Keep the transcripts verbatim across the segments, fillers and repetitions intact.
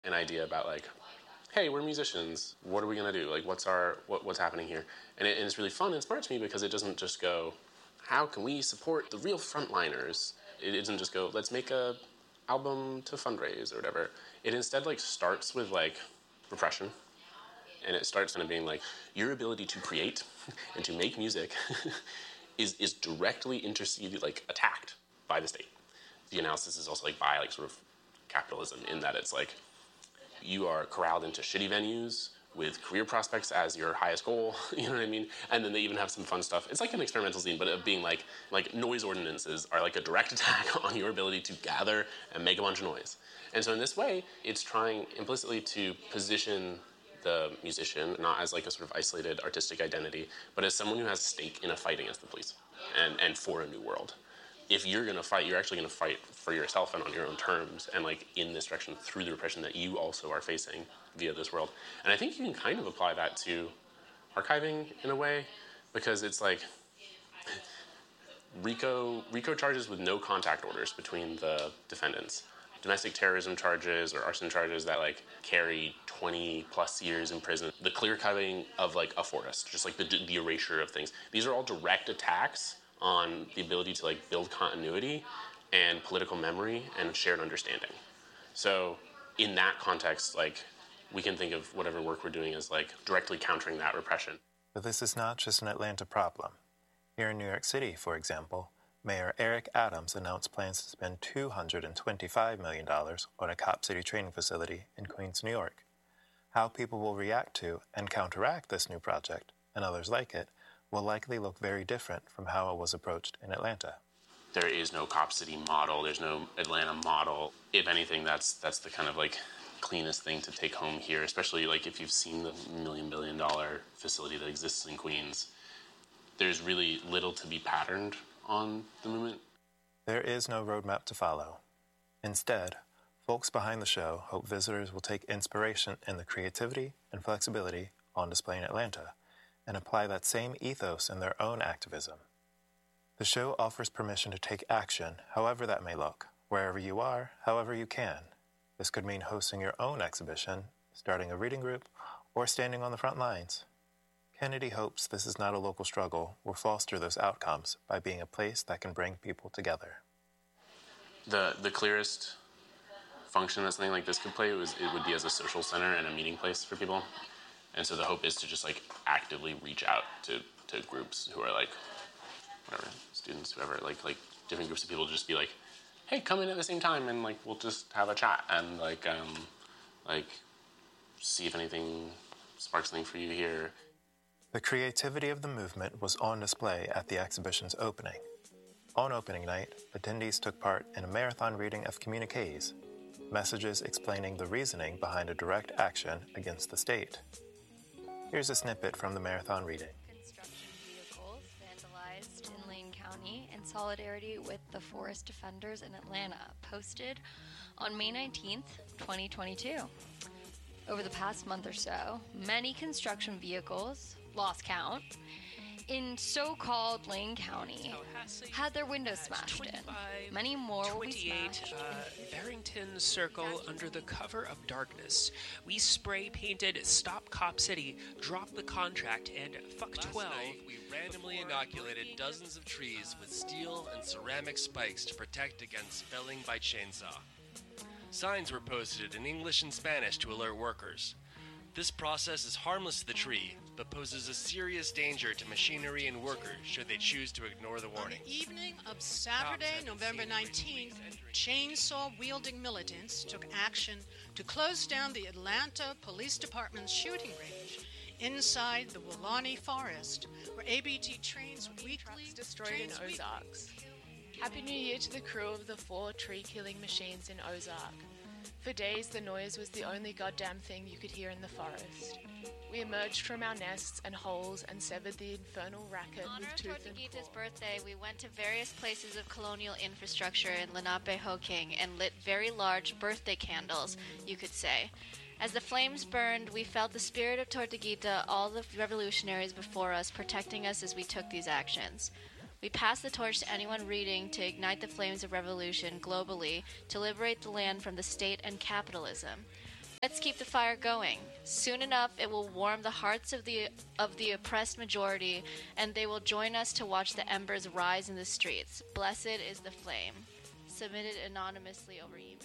an idea about like, hey, we're musicians. What are we gonna do? Like, what's our what, what's happening here? And, it, and it's really fun and smart to me because it doesn't just go, how can we support the real frontliners? It doesn't just go, let's make a album to fundraise or whatever. It instead like starts with like repression, and it starts kind of being like your ability to create and to make music is is directly interceded like attacked by the state. The analysis is also like by like sort of capitalism in that it's like you are corralled into shitty venues with career prospects as your highest goal, you know what I mean? And then they even have some fun stuff. It's like an experimental scene, but of being like, like noise ordinances are like a direct attack on your ability to gather and make a bunch of noise. And so in this way, it's trying implicitly to position the musician not as like a sort of isolated artistic identity, but as someone who has stake in a fight against the police and, and for a new world. If you're gonna fight, you're actually gonna fight for yourself and on your own terms and like in this direction through the repression that you also are facing via this world. And I think you can kind of apply that to archiving in a way, because it's like RICO, RICO charges with no contact orders between the defendants. Domestic terrorism charges or arson charges that like carry twenty plus years in prison. The clear cutting of like a forest, just like the, the erasure of things. These are all direct attacks on the ability to like build continuity and political memory and shared understanding. So in that context, like we can think of whatever work we're doing as like directly countering that repression. But this is not just an Atlanta problem. Here in New York City, for example, Mayor Eric Adams announced plans to spend two hundred twenty-five million dollars on a Cop City training facility in Queens, New York. How people will react to and counteract this new project, and others like it, will likely look very different from how it was approached in Atlanta. There is no Cop City model. There's no Atlanta model. If anything, that's that's the kind of like cleanest thing to take home here, especially like if you've seen the million billion dollar facility that exists in Queens. There's really little to be patterned on the movement. There is no roadmap to follow. Instead, folks behind the show hope visitors will take inspiration in the creativity and flexibility on display in Atlanta and apply that same ethos in their own activism. The show offers permission to take action, however that may look, wherever you are, however you can. This could mean hosting your own exhibition, starting a reading group, or standing on the front lines. Kennedy hopes this is not a local struggle will foster those outcomes by being a place that can bring people together. The the clearest function that something like this could play was it would be as a social center and a meeting place for people. And so the hope is to just like actively reach out to, to groups who are like, whatever, students, whoever, like like different groups of people to just be like, hey, come in at the same time and like we'll just have a chat and like um like see if anything sparks something for you here. The creativity of the movement was on display at the exhibition's opening. On opening night, attendees took part in a marathon reading of communiques, messages explaining the reasoning behind a direct action against the state. Here's a snippet from the marathon reading. Construction vehicles vandalized in Lane County in solidarity with the Forest Defenders in Atlanta, posted on May nineteenth, twenty twenty-two. Over the past month or so, many construction vehicles, lost count, in so-called Lane County had their windows smashed in. Many more will be smashed. Uh, Barrington Circle under the cover of darkness. We spray painted Stop Cop City, Drop the Contract, and Fuck Last twelve. night, we randomly inoculated dozens of trees with steel and ceramic spikes to protect against felling by chainsaw. Signs were posted in English and Spanish to alert workers. This process is harmless to the tree, but poses a serious danger to machinery and workers should they choose to ignore the On warning. the evening of Saturday, November nineteenth, chainsaw-wielding militants took action to close down the Atlanta Police Department's shooting range inside the Woolani Forest, where A B T trains weekly destroyed in trains weekly. Ozarks. Happy New Year to the crew of the four tree-killing machines in Ozark. For days, the noise was the only goddamn thing you could hear in the forest. We emerged from our nests and holes and severed the infernal racket In honor with of tooth and Tortuguita's claw. birthday, we went to various places of colonial infrastructure in Lenape-Hoking and lit very large birthday candles, you could say. As the flames burned, we felt the spirit of Tortuguita, all the revolutionaries before us, protecting us as we took these actions. We passed the torch to anyone reading to ignite the flames of revolution globally to liberate the land from the state and capitalism. Let's keep the fire going. Soon enough, it will warm the hearts of the of the oppressed majority, and they will join us to watch the embers rise in the streets. Blessed is the flame. Submitted anonymously over email.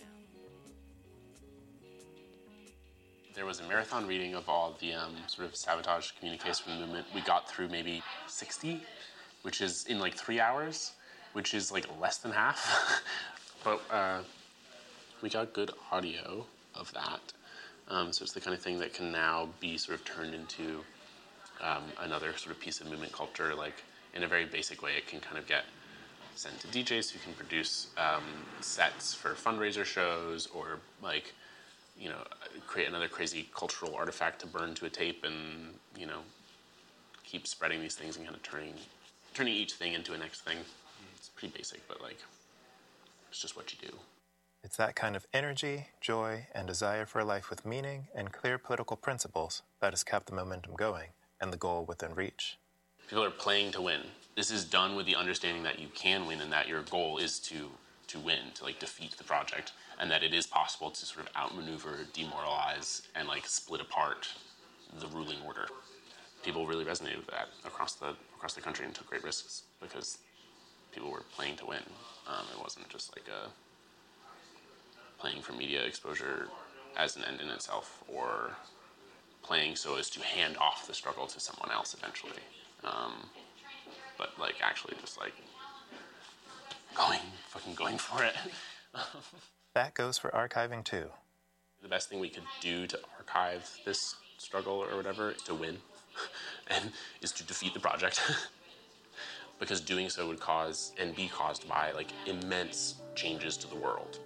There was a marathon reading of all the um, sort of sabotage communiques from the movement. We got through maybe sixty, which is in like three hours, which is like less than half. But uh, we got good audio of that. Um, so it's the kind of thing that can now be sort of turned into um, another sort of piece of movement culture. Like in a very basic way, it can kind of get sent to D Js who can produce um, sets for fundraiser shows, or like, you know, create another crazy cultural artifact to burn to a tape, and, you know, keep spreading these things and kind of turning turning each thing into a next thing. It's pretty basic, but like, it's just what you do. It's that kind of energy, joy, and desire for a life with meaning and clear political principles that has kept the momentum going and the goal within reach. People are playing to win. This is done with the understanding that you can win and that your goal is to to win, to like defeat the project, and that it is possible to sort of outmaneuver, demoralize, and like split apart the ruling order. People really resonated with that across the across the country and took great risks because people were playing to win. Um, it wasn't just like a playing for media exposure as an end in itself, or playing so as to hand off the struggle to someone else eventually. Um, but like actually just like going, fucking going for it. That goes for archiving too. The best thing we could do to archive this struggle or whatever is to win, and is to defeat the project. Because doing so would cause and be caused by like immense changes to the world.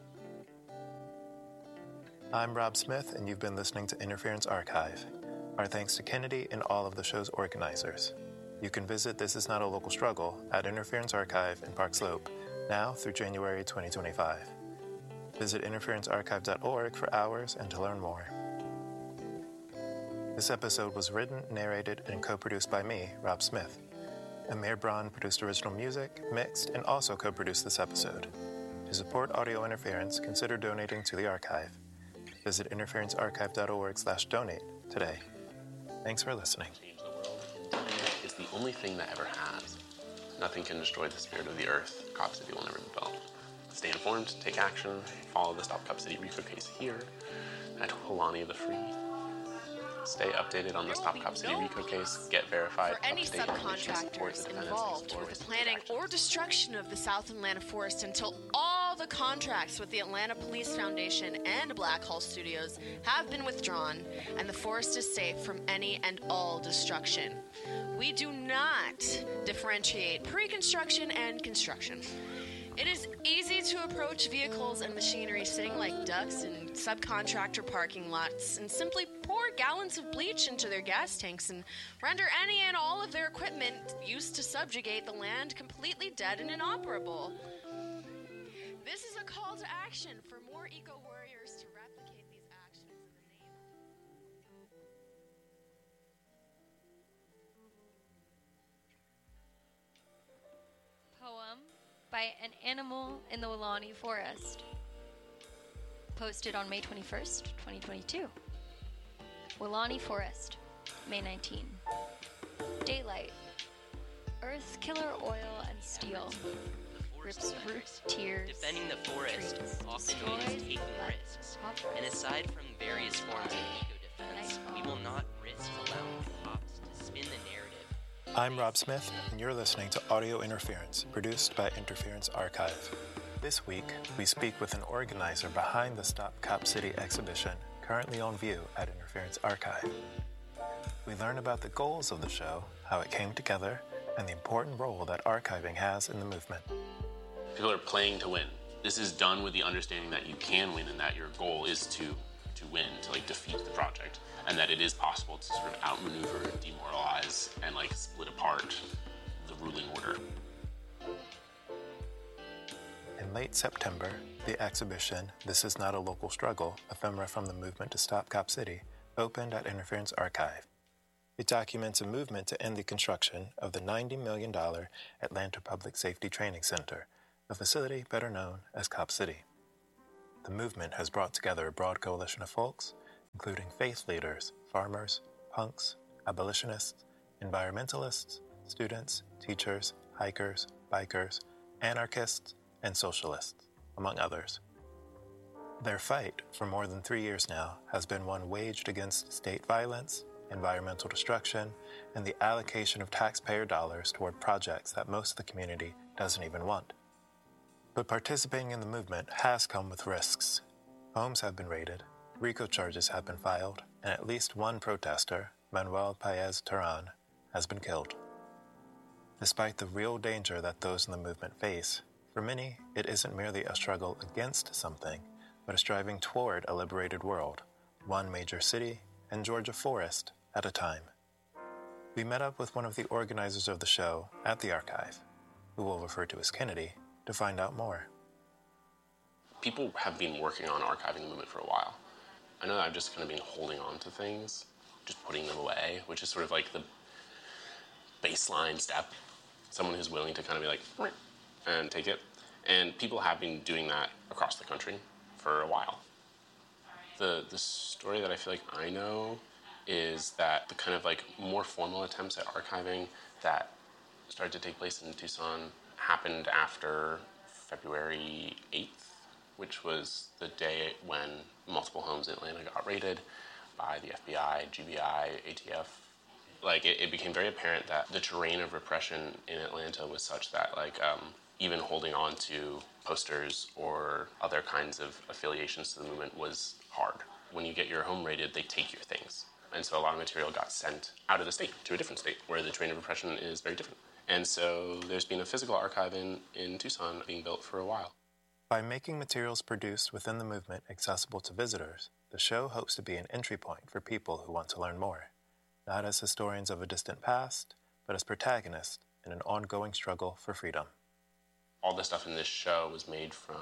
I'm Rob Smith, and you've been listening to Interference Archive. Our thanks to Kennedy and all of the show's organizers. You can visit This Is Not a Local Struggle at Interference Archive in Park Slope, now through January twenty twenty-five. Visit interference archive dot org for hours and to learn more. This episode was written, narrated, and co-produced by me, Rob Smith. Amir Braun produced original music, mixed, and also co-produced this episode. To support audio interference, consider donating to the archive. Visit interference archive dot org slash donate today. Thanks for listening. Change the world. It's the only thing that ever has. Nothing can destroy the spirit of the earth. Cop City will never be built. Stay informed, take action, follow the Stop Cop City RICO case here at Holani the Free. Stay updated on the Stop Cop City RICO case. Get verified. For any subcontractors involved with the planning or destruction of the South Atlanta forest until all the contracts with the Atlanta Police Foundation and Black Hole Studios have been withdrawn and the forest is safe from any and all destruction. We do not differentiate pre-construction and construction. It is easy to approach vehicles and machinery sitting like ducks in subcontractor parking lots and simply pour gallons of bleach into their gas tanks and render any and all of their equipment used to subjugate the land completely dead and inoperable. This is a call to action for more eco-warriors to replicate these actions in the name. Poem by an animal in the Wilani Forest. Posted on May twenty-first, twenty twenty-two. Wilani Forest, May nineteenth. Daylight. Earth, killer oil, and steel. Rips root, tears, defending the forest trees, often destroys, means taking risks. offers. And aside from various forms of eco-defense, we will not risk allowing cops to spin the narrative. I'm Rob Smith, and you're listening to Audio Interference, produced by Interference Archive. This week, we speak with an organizer behind the Stop Cop City exhibition, currently on view at Interference Archive. We learn about the goals of the show, how it came together, and the important role that archiving has in the movement. People are playing to win. This is done with the understanding that you can win and that your goal is to to win, to like defeat the project, and that it is possible to sort of outmaneuver, demoralize, and like split apart the ruling order. In late September, the exhibition, This Is Not a Local Struggle, Ephemera from the Movement to Stop Cop City, opened at Interference Archive. It documents a movement to end the construction of the ninety million dollars Atlanta Public Safety Training Center, a facility better known as Cop City. The movement has brought together a broad coalition of folks, including faith leaders, farmers, punks, abolitionists, environmentalists, students, teachers, hikers, bikers, anarchists, and socialists, among others. Their fight, for more than three years now, has been one waged against state violence, environmental destruction, and the allocation of taxpayer dollars toward projects that most of the community doesn't even want. But participating in the movement has come with risks. Homes have been raided, RICO charges have been filed, and at least one protester, Manuel Paez Terán, has been killed. Despite the real danger that those in the movement face, for many, it isn't merely a struggle against something, but a striving toward a liberated world, one major city and Georgia forest at a time. We met up with one of the organizers of the show at the archive, who we'll refer to as Kennedy, to find out more. People have been working on archiving the movement for a while. I know I've just kind of been holding on to things, just putting them away, which is sort of like the baseline step. Someone who's willing to kind of be like, and take it. And people have been doing that across the country for a while. The the story that I feel like I know is that the kind of like more formal attempts at archiving that started to take place in Tucson happened after February eighth, which was the day when multiple homes in Atlanta got raided by the F B I, G B I, A T F. Like, it, it became very apparent that the terrain of repression in Atlanta was such that, like, um, even holding on to posters or other kinds of affiliations to the movement was hard. When you get your home raided, they take your things. And so a lot of material got sent out of the state to a different state where the terrain of repression is very different. And so there's been a physical archive in, in Tucson being built for a while. By making materials produced within the movement accessible to visitors, the show hopes to be an entry point for people who want to learn more, not as historians of a distant past, but as protagonists in an ongoing struggle for freedom. All the stuff in this show was made from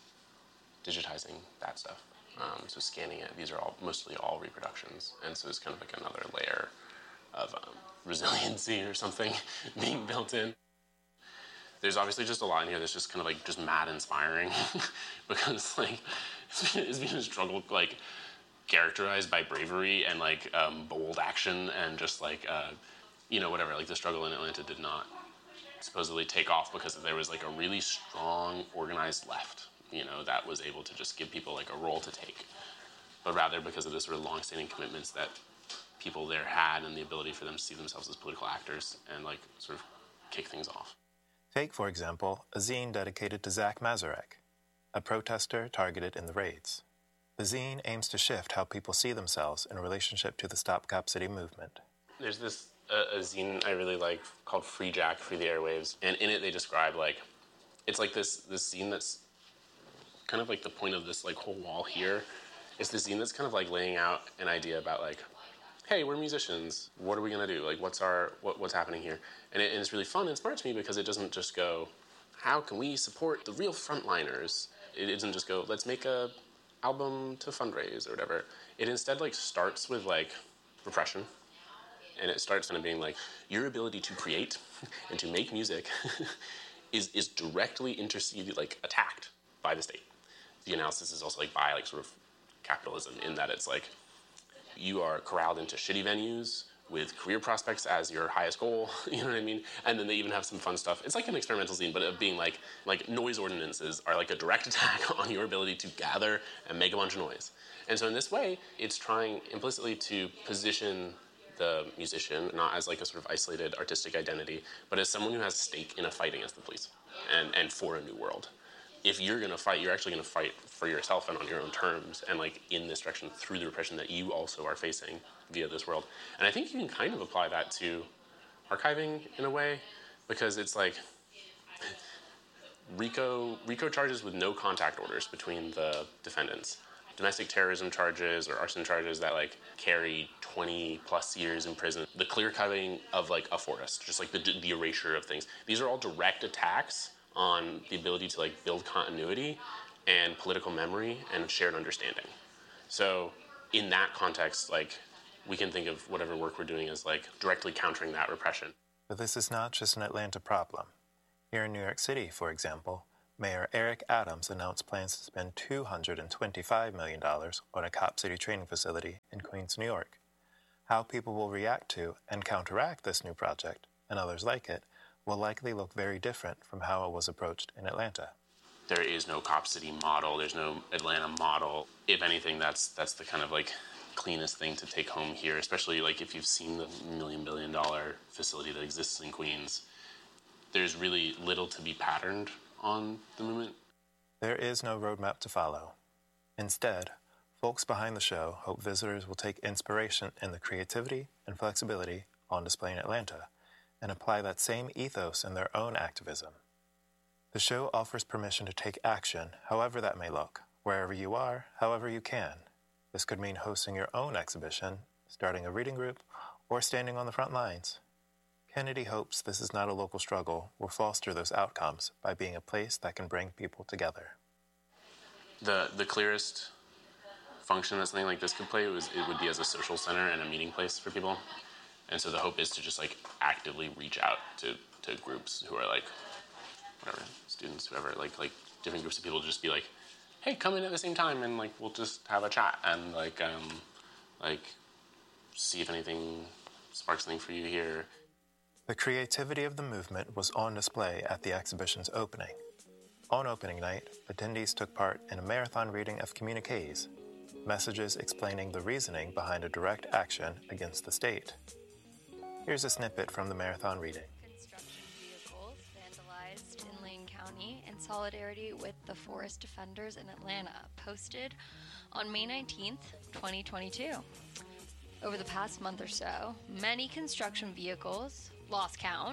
digitizing that stuff. Um, so scanning it, these are all mostly all reproductions. And so it's kind of like another layer of um, resiliency or something being built in. There's obviously just a lot in here that's just kind of like just mad inspiring because like it's been, it's been a struggle like characterized by bravery and like um, bold action and just like uh, you know whatever, like the struggle in Atlanta did not supposedly take off because there was like a really strong organized left, you know, that was able to just give people like a role to take, but rather because of the sort of long-standing commitments that people there had and the ability for them to see themselves as political actors and like sort of kick things off. Take, for example, a zine dedicated to Zach Mazurek, a protester targeted in the raids. The zine aims to shift how people see themselves in relationship to the Stop Cop City movement. There's this uh, a zine I really like called Free Jack, Free the Airwaves, and in it they describe like, it's like this, this zine that's kind of like the point of this like whole wall here. It's this zine that's kind of like laying out an idea about like, hey, we're musicians. What are we gonna do? Like, what's our what, what's happening here? And, it, and it's really fun and smart to me because it doesn't just go, how can we support the real frontliners? It doesn't just go, let's make a album to fundraise or whatever. It instead like starts with like repression, and it starts kind of being like your ability to create and to make music is is directly interceded like attacked by the state. The analysis is also like by like sort of capitalism in that it's like, you are corralled into shitty venues with career prospects as your highest goal, you know what I mean? And then they even have some fun stuff. It's like an experimental zine, but of being like, like noise ordinances are like a direct attack on your ability to gather and make a bunch of noise. And so in this way, it's trying implicitly to position the musician not as like a sort of isolated artistic identity, but as someone who has a stake in a fight against the police and, and for a new world. If you're gonna fight, you're actually gonna fight for yourself and on your own terms and like in this direction through the repression that you also are facing via this world. And I think you can kind of apply that to archiving in a way, because it's like RICO, RICO charges with no contact orders between the defendants. Domestic terrorism charges or arson charges that like carry twenty plus years in prison. The clear cutting of like a forest, just like the, the erasure of things. These are all direct attacks on the ability to like build continuity and political memory and shared understanding. So in that context, like we can think of whatever work we're doing as like directly countering that repression. But this is not just an Atlanta problem. Here in New York City, for example, Mayor Eric Adams announced plans to spend two hundred twenty-five million dollars on a Cop City training facility in Queens, New York. How people will react to and counteract this new project, and others like it, will likely look very different from how it was approached in Atlanta. There is no Cop City model. There's no Atlanta model. If anything, that's that's the kind of like cleanest thing to take home here, especially like if you've seen the million billion dollar facility that exists in Queens. There's really little to be patterned on the movement. There is no roadmap to follow. Instead, folks behind the show hope visitors will take inspiration in the creativity and flexibility on display in Atlanta and apply that same ethos in their own activism. The show offers permission to take action, however that may look, wherever you are, however you can. This could mean hosting your own exhibition, starting a reading group, or standing on the front lines. Kennedy hopes This Is Not a Local Struggle will foster those outcomes by being a place that can bring people together. The the clearest function that something like this could play was it would be as a social center and a meeting place for people. And so the hope is to just like actively reach out to, to groups who are like, whatever, students, whoever, like like different groups of people, just be like, hey, come in at the same time and like we'll just have a chat and like um like see if anything sparks something for you here. The creativity of the movement was on display at the exhibition's opening. On opening night, attendees took part in a marathon reading of communiques, messages explaining the reasoning behind a direct action against the state. Here's a snippet from the marathon reading. Construction vehicles vandalized in Lane County in solidarity with the Forest Defenders in Atlanta, posted on May nineteenth, twenty twenty-two. Over the past month or so, many construction vehicles, lost count,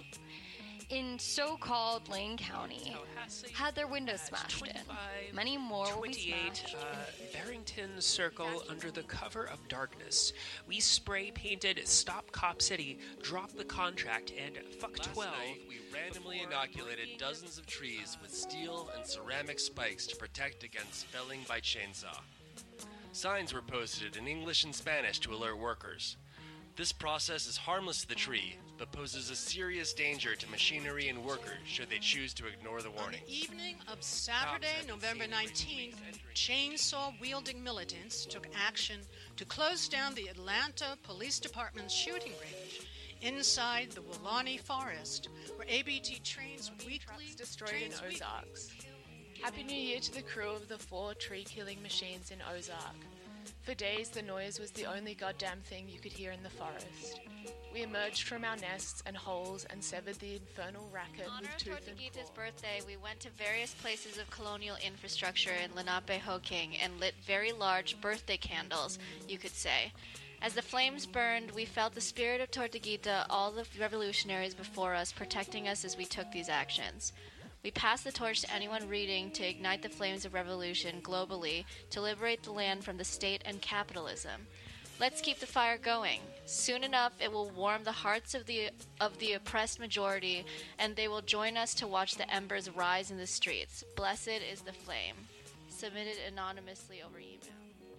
in so-called Lane County had their windows smashed in. Many more will be smashed. Uh, Barrington Circle, under the cover of darkness, we spray painted Stop Cop City, Drop the Contract, and Fuck twelve. Last night, we randomly inoculated dozens of trees with steel and ceramic spikes to protect against felling by chainsaw. Signs were posted in English and Spanish to alert workers. This process is harmless to the tree, but poses a serious danger to machinery and workers should they choose to ignore the warning. On the evening of Saturday, November nineteenth, chainsaw-wielding militants took action to close down the Atlanta Police Department's shooting range inside the Wilani Forest, where A B T trains weekly... Trucks destroyed in trains week- Ozarks. Happy New Year to the crew of the four tree-killing machines in Ozark. For days, the noise was the only goddamn thing you could hear in the forest. We emerged from our nests and holes and severed the infernal racket In honor with of tooth and Tortuguita's claw. birthday, we went to various places of colonial infrastructure in Lenape-Hoking and lit very large birthday candles, you could say. As the flames burned, we felt the spirit of Tortuguita, all the revolutionaries before us, protecting us as we took these actions. We passed the torch to anyone reading to ignite the flames of revolution globally, to liberate the land from the state and capitalism. Let's keep the fire going. Soon enough, it will warm the hearts of the of the oppressed majority, and they will join us to watch the embers rise in the streets. Blessed is the flame. Submitted anonymously over email.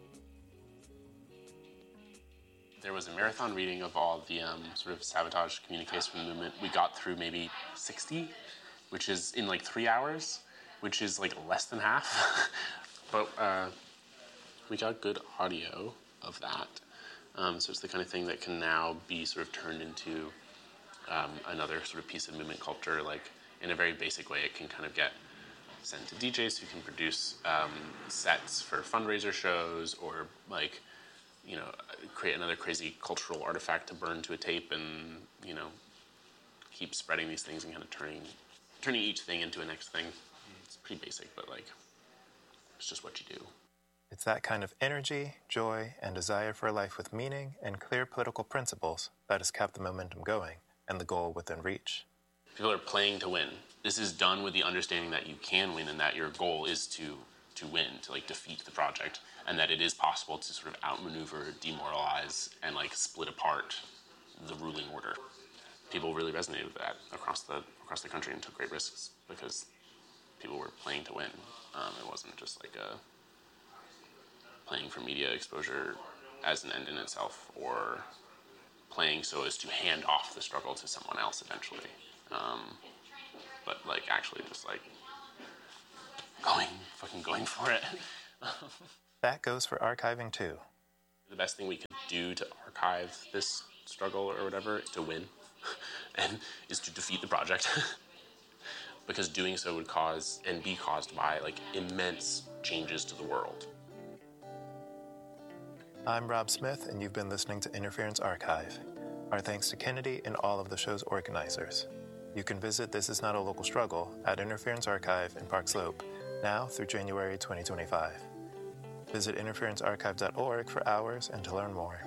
There was a marathon reading of all the um, sort of sabotage communiques from the movement. We got through maybe sixty, which is in like three hours, which is like less than half. But uh, we got good audio of that. Um, so it's the kind of thing that can now be sort of turned into um, another sort of piece of movement culture. Like in a very basic way, it can kind of get sent to D Js who can produce um, sets for fundraiser shows, or like, you know, create another crazy cultural artifact to burn to a tape, and, you know, keep spreading these things and kind of turning turning each thing into a next thing. It's pretty basic, but like, it's just what you do. It's that kind of energy, joy, and desire for a life with meaning and clear political principles that has kept the momentum going and the goal within reach. People are playing to win. This is done with the understanding that you can win and that your goal is to to win, to like defeat the project, and that it is possible to sort of outmaneuver, demoralize, and like split apart the ruling order. People really resonated with that across the across the country and took great risks because people were playing to win. Um, it wasn't just like a playing for media exposure as an end in itself, or playing so as to hand off the struggle to someone else eventually. Um, but like actually just like going, fucking going for it. That goes for archiving too. The best thing we could do to archive this struggle or whatever is to win, and is to defeat the project. Because doing so would cause, and be caused by, like, immense changes to the world. I'm Rob Smith, and you've been listening to Interference Archive. Our thanks to Kennedy and all of the show's organizers. You can visit This Is Not a Local Struggle at Interference Archive in Park Slope, now through January twenty twenty-five. Visit interference archive dot org for hours and to learn more.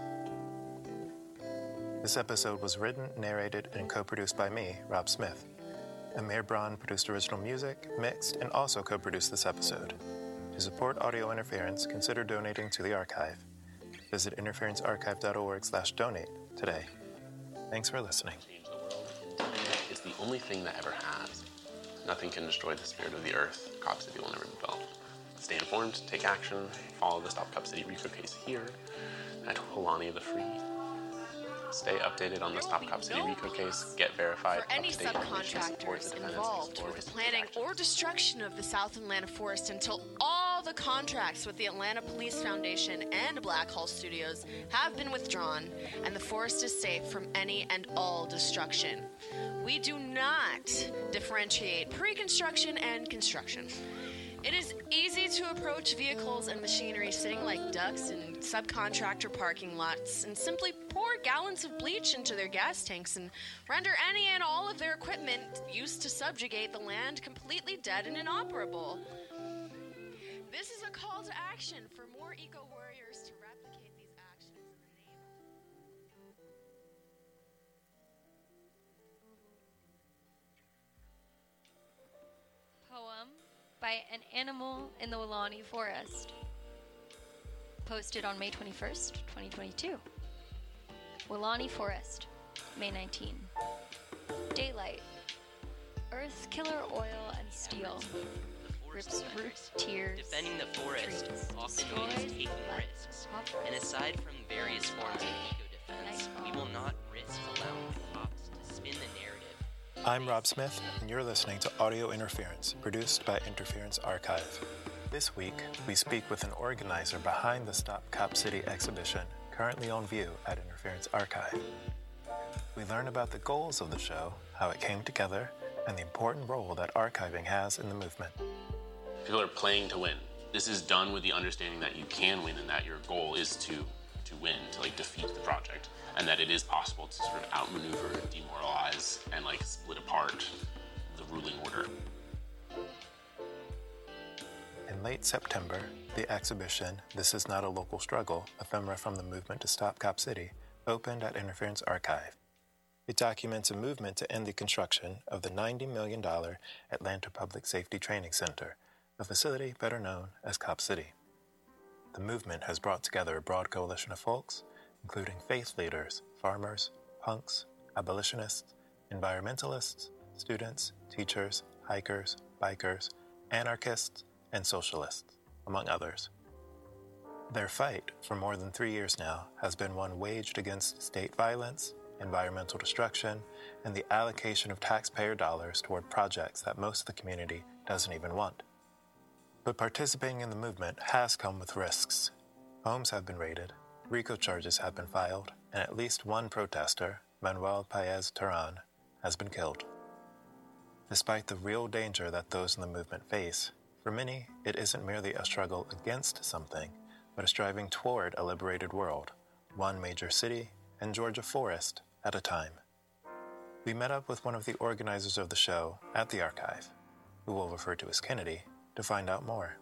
This episode was written, narrated, and co-produced by me, Rob Smith. Amir Braun produced original music, mixed, and also co-produced this episode. To support audio interference, consider donating to the archive. Visit interference archive dot org slash donate today. Thanks for listening. It's the only thing that ever has. Nothing can destroy the spirit of the earth. Cop City will never be built. Stay informed, take action, follow the Stop Cop City RICO case here at Holani the Free. Stay updated on the Stop Cop City RICO case, get verified. For any subcontractors involved with the planning or destruction of the South Atlanta forest until all the contracts with the Atlanta Police Foundation and Black Hall Studios have been withdrawn and the forest is safe from any and all destruction. We do not differentiate pre-construction and construction. It is easy to approach vehicles and machinery sitting like ducks in subcontractor parking lots and simply pour gallons of bleach into their gas tanks and render any and all of their equipment used to subjugate the land completely dead and inoperable. This is a call to action for more eco-warriors to replicate these actions in the name of... Poem by An Animal in the Wilani Forest. Posted on May twenty-first, twenty twenty-two. Wilani Forest, May nineteenth. Daylight. Earth, killer oil, and steel. Rips root, tears, defending the forest trees. often Destroy, means taking risks. And aside from various forms of eco-defense, we will not risk allowing cops to spin the narrative. I'm Rob Smith, and you're listening to Audio Interference, produced by Interference Archive. This week, we speak with an organizer behind the Stop Cop City exhibition, currently on view at Interference Archive. We learn about the goals of the show, how it came together, and the important role that archiving has in the movement. People are playing to win. This is done with the understanding that you can win and that your goal is to, to win, to like defeat the project. And that it is possible to sort of outmaneuver, demoralize, and like split apart the ruling order. In late September, the exhibition, This Is Not a Local Struggle, Ephemera from the Movement to Stop Cop City, opened at Interference Archive. It documents a movement to end the construction of the ninety million dollars Atlanta Public Safety Training Center, a facility better known as Cop City. The movement has brought together a broad coalition of folks, including faith leaders, farmers, punks, abolitionists, environmentalists, students, teachers, hikers, bikers, anarchists, and socialists, among others. Their fight, for more than three years now, has been one waged against state violence, environmental destruction, and the allocation of taxpayer dollars toward projects that most of the community doesn't even want. But participating in the movement has come with risks. Homes have been raided, RICO charges have been filed, and at least one protester, Manuel Paez Terán, has been killed. Despite the real danger that those in the movement face, for many, it isn't merely a struggle against something, but a striving toward a liberated world, one major city and Georgia forest at a time. We met up with one of the organizers of the show at the archive, who we'll refer to as Kennedy, to find out more.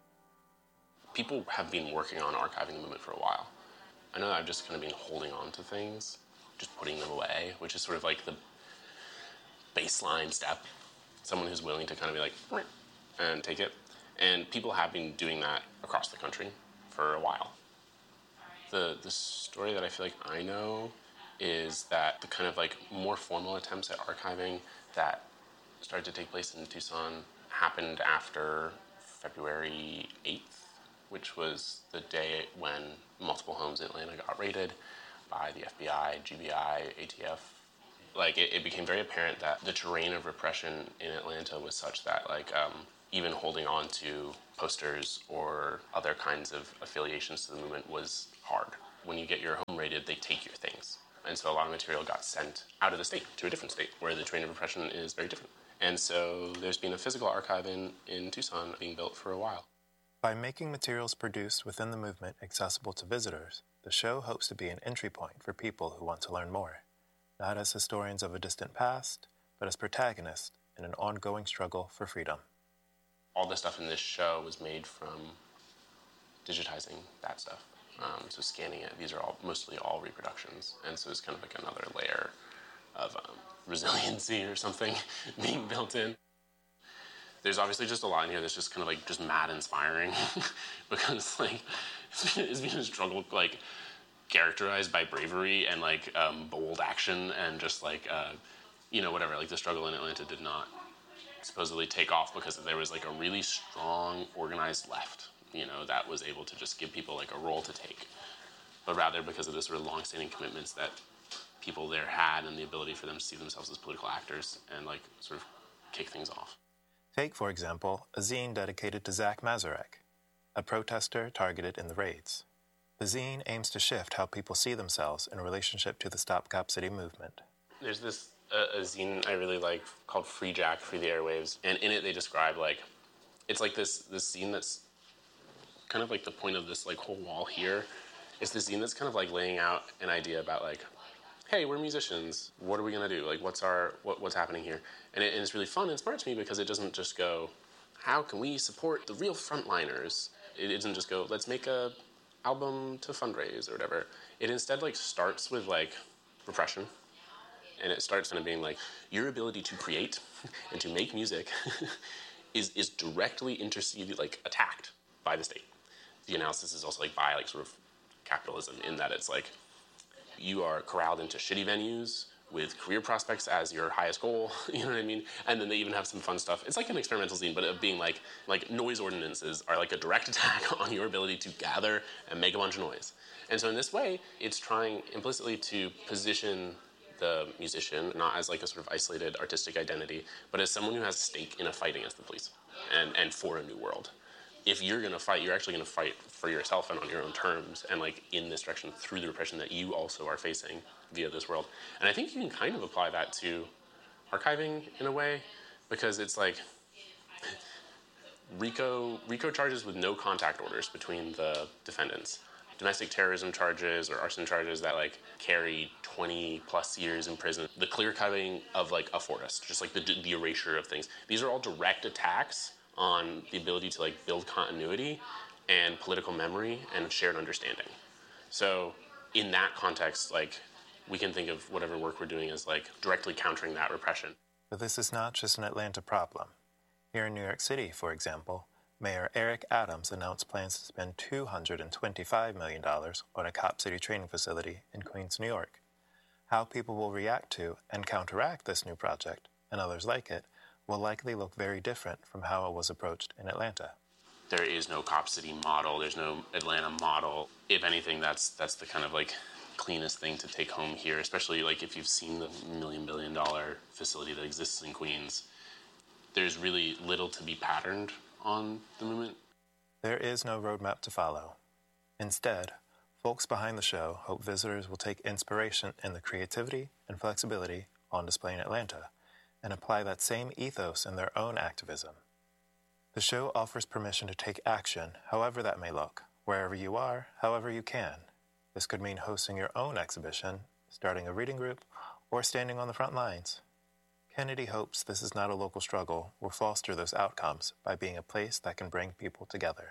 People have been working on archiving the movement for a while. I know I've just kind of been holding on to things, just putting them away, which is sort of like the baseline step. Someone who's willing to kind of be like, and take it. And people have been doing that across the country for a while. The the story that I feel like I know is that the kind of like more formal attempts at archiving that started to take place in Tucson happened after February eighth, which was the day when multiple homes in Atlanta got raided by the F B I, G B I, A T F. Like, it, it became very apparent that the terrain of repression in Atlanta was such that, like, um, even holding on to posters or other kinds of affiliations to the movement was hard. When you get your home raided, they take your things. And so a lot of material got sent out of the state to a different state where the terrain of repression is very different. And so there's been a physical archive in, in Tucson being built for a while. By making materials produced within the movement accessible to visitors, the show hopes to be an entry point for people who want to learn more, not as historians of a distant past, but as protagonists in an ongoing struggle for freedom. All the stuff in this show was made from digitizing that stuff. Um, so scanning it, these are all mostly all reproductions. And so it's kind of like another layer of um, resiliency or something being built in. There's obviously just a lot in here that's just kind of like just mad inspiring because like it's been, it's been a struggle like characterized by bravery and like um, bold action and just like, uh, you know, whatever, like the struggle in Atlanta did not supposedly take off because there was like a really strong organized left, you know, that was able to just give people like a role to take, but rather because of the sort of long-standing commitments that people there had and the ability for them to see themselves as political actors and like sort of kick things off. Take, for example, a zine dedicated to Zach Mazurek, a protester targeted in the raids. The zine aims to shift how people see themselves in relationship to the Stop Cop City movement. There's this uh, a zine I really like called Free Jack, Free the Airwaves, and in it they describe like, it's like this this zine that's kind of like the point of this like whole wall here. It's this zine that's kind of like laying out an idea about like, hey, we're musicians. What are we gonna do? Like, what's our what, what's happening here? And, it, and it's really fun and smart to me because it doesn't just go, how can we support the real frontliners? It doesn't just go, let's make a album to fundraise or whatever. It instead like starts with like repression, and it starts kind of being like your ability to create and to make music is is directly interceded like attacked by the state. The analysis is also like by like sort of capitalism in that it's like you are corralled into shitty venues with career prospects as your highest goal, you know what I mean? And then they even have some fun stuff. It's like an experimental zine, but of being like, like noise ordinances are like a direct attack on your ability to gather and make a bunch of noise. And so in this way, it's trying implicitly to position the musician not as like a sort of isolated artistic identity, but as someone who has a stake in a fight against the police and, and for a new world. If you're gonna fight, you're actually gonna fight for yourself and on your own terms and like in this direction through the repression that you also are facing via this world. And I think you can kind of apply that to archiving in a way, because it's like RICO, RICO charges with no contact orders between the defendants. Domestic terrorism charges or arson charges that like carry twenty plus years in prison. The clear cutting of like a forest, just like the, the erasure of things. These are all direct attacks on the ability to like build continuity and political memory and shared understanding. So in that context, like we can think of whatever work we're doing as like directly countering that repression. But this is not just an Atlanta problem. Here in New York City, for example, Mayor Eric Adams announced plans to spend two hundred twenty-five million dollars on a Cop City training facility in Queens, New York. How people will react to and counteract this new project, and others like it, will likely look very different from how it was approached in Atlanta. There is no Cop City model. There's no Atlanta model. If anything, that's that's the kind of like cleanest thing to take home here, especially like if you've seen the million billion dollar facility that exists in Queens. There's really little to be patterned on the movement. There is no roadmap to follow. Instead, folks behind the show hope visitors will take inspiration in the creativity and flexibility on display in Atlanta and apply that same ethos in their own activism. The show offers permission to take action, however that may look, wherever you are, however you can. This could mean hosting your own exhibition, starting a reading group, or standing on the front lines. Kennedy hopes this is not a local struggle will foster those outcomes by being a place that can bring people together.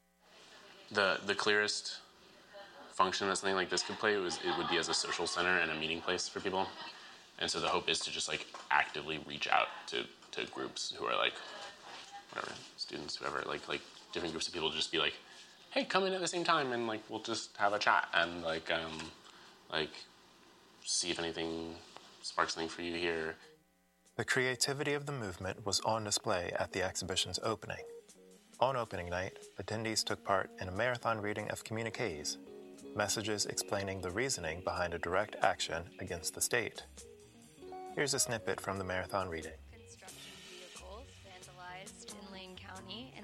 The the clearest function that something like this could play was it would be as a social center and a meeting place for people. And so the hope is to just like actively reach out to, to groups who are like, whatever, students, whoever, like like different groups of people to just be like, hey, come in at the same time and like we'll just have a chat and like um like see if anything sparks something for you here. The creativity of the movement was on display at the exhibition's opening. On opening night, attendees took part in a marathon reading of communiques, messages explaining the reasoning behind a direct action against the state. Here's a snippet from the marathon reading. Construction vehicles vandalized in Lane County.